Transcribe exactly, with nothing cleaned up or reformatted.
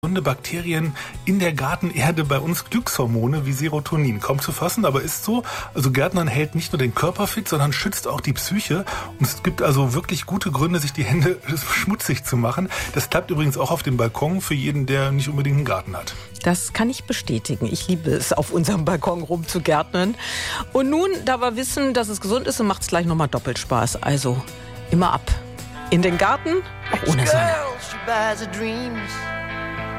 gesunde Bakterien in der Gartenerde bei uns Glückshormone wie Serotonin. Kaum zu fassen, aber ist so. Also Gärtnern hält nicht nur den Körper fit, sondern schützt auch die Psyche. Und es gibt also wirklich gute Gründe, sich die Hände schmutzig zu machen. Das klappt übrigens auch auf dem Balkon für jeden, der nicht unbedingt einen Garten hat. Das kann ich bestätigen. Ich liebe es, auf unserem Balkon rumzugärtnern. Und nun, da wir wissen, dass es gesund ist, macht es gleich nochmal doppelt Spaß. Also immer ab in den Garten, auch ohne Sonne.